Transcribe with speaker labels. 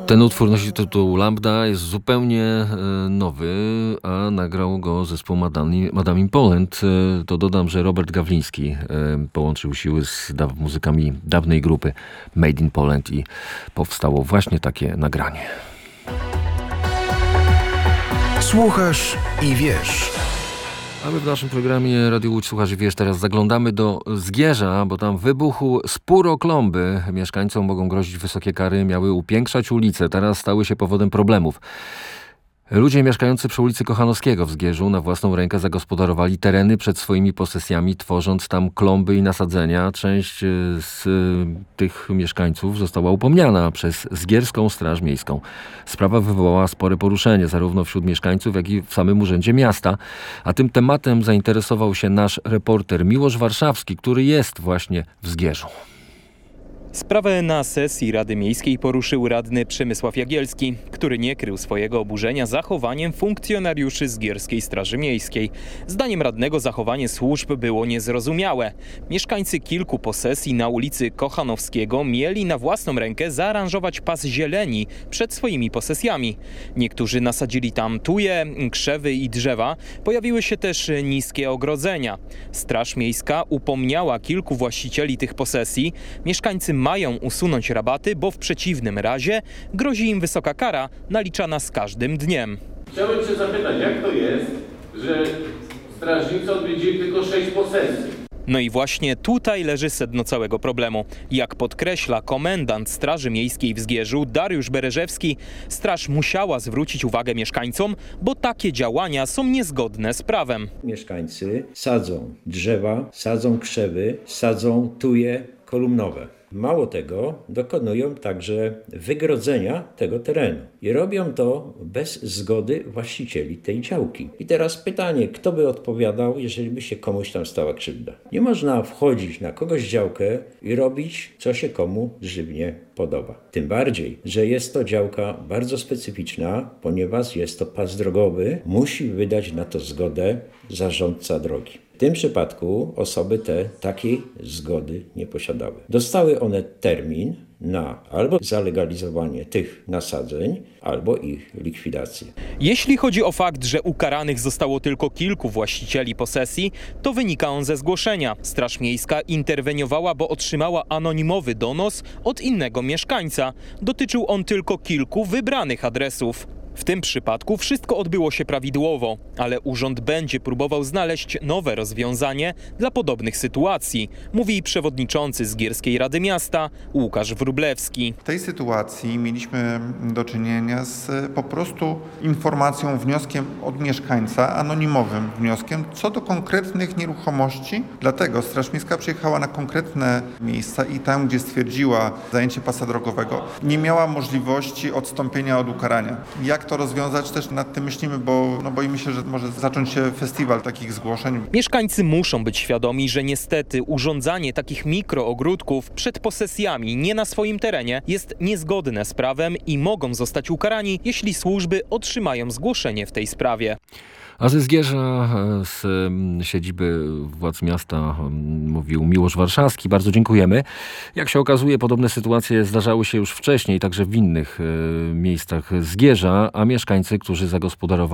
Speaker 1: Ten utwór nosi tytuł Lambda, jest zupełnie nowy, a nagrał go zespół Madame in Poland. To dodam, że Robert Gawliński połączył siły z muzykami dawnej grupy Made in Poland i powstało właśnie takie nagranie.
Speaker 2: Słuchasz i wiesz.
Speaker 1: A my w naszym programie Radio Łódź Słuchasz i Wiesz teraz zaglądamy do Zgierza, bo tam wybuchł spór o klomby. Mieszkańcom mogą grozić wysokie kary, miały upiększać ulice, teraz stały się powodem problemów. Ludzie mieszkający przy ulicy Kochanowskiego w Zgierzu na własną rękę zagospodarowali tereny przed swoimi posesjami, tworząc tam klomby i nasadzenia. Część z tych mieszkańców została upomniana przez Zgierską Straż Miejską. Sprawa wywołała spore poruszenie zarówno wśród mieszkańców, jak i w samym Urzędzie Miasta. A tym tematem zainteresował się nasz reporter Miłosz Warszawski, który jest właśnie w Zgierzu.
Speaker 3: Sprawę na sesji Rady Miejskiej poruszył radny Przemysław Jagielski, który nie krył swojego oburzenia zachowaniem funkcjonariuszy Zgierskiej Straży Miejskiej. Zdaniem radnego zachowanie służb było niezrozumiałe. Mieszkańcy kilku posesji na ulicy Kochanowskiego mieli na własną rękę zaaranżować pas zieleni przed swoimi posesjami. Niektórzy nasadzili tam tuje, krzewy i drzewa. Pojawiły się też niskie ogrodzenia. Straż Miejska upomniała kilku właścicieli tych posesji. Mieszkańcy mają usunąć rabaty, bo w przeciwnym razie grozi im wysoka kara naliczana z każdym dniem.
Speaker 4: Chciałbym Cię zapytać, jak to jest, że strażnicy odwiedzili tylko 6 posesji?
Speaker 3: No i właśnie tutaj leży sedno całego problemu. Jak podkreśla komendant Straży Miejskiej w Zgierzu Dariusz Bereżewski, straż musiała zwrócić uwagę mieszkańcom, bo takie działania są niezgodne z prawem.
Speaker 5: Mieszkańcy sadzą drzewa, sadzą krzewy, sadzą tuje kolumnowe. Mało tego, dokonują także wygrodzenia tego terenu i robią to bez zgody właścicieli tej działki. I teraz pytanie, kto by odpowiadał, jeżeli by się komuś tam stała krzywda? Nie można wchodzić na kogoś działkę i robić, co się komu żywnie podoba. Tym bardziej, że jest to działka bardzo specyficzna, ponieważ jest to pas drogowy, musi wydać na to zgodę zarządca drogi. W tym przypadku osoby te takiej zgody nie posiadały. Dostały one termin na albo zalegalizowanie tych nasadzeń, albo ich likwidację.
Speaker 3: Jeśli chodzi o fakt, że ukaranych zostało tylko kilku właścicieli posesji, to wynika on ze zgłoszenia. Straż Miejska interweniowała, bo otrzymała anonimowy donos od innego mieszkańca. Dotyczył on tylko kilku wybranych adresów. W tym przypadku wszystko odbyło się prawidłowo, ale urząd będzie próbował znaleźć nowe rozwiązanie dla podobnych sytuacji, mówi przewodniczący Zgierskiej Rady Miasta Łukasz Wróblewski.
Speaker 6: W tej sytuacji mieliśmy do czynienia z po prostu informacją, wnioskiem od mieszkańca, anonimowym wnioskiem co do konkretnych nieruchomości. Dlatego Straż Miejska przyjechała na konkretne miejsca i tam, gdzie stwierdziła zajęcie pasa drogowego, nie miała możliwości odstąpienia od ukarania. Jak to rozwiązać, też nad tym myślimy, bo boimy się, że może zacząć się festiwal takich zgłoszeń.
Speaker 3: Mieszkańcy muszą być świadomi, że niestety urządzanie takich mikroogródków przed posesjami nie na swoim terenie jest niezgodne z prawem i mogą zostać ukarani, jeśli służby otrzymają zgłoszenie w tej sprawie.
Speaker 1: A ze Zgierza, z siedziby władz miasta mówił Miłosz Warszawski. Bardzo dziękujemy. Jak się okazuje, podobne sytuacje zdarzały się już wcześniej, także w innych miejscach Zgierza, a mieszkańcy, którzy zagospodarowali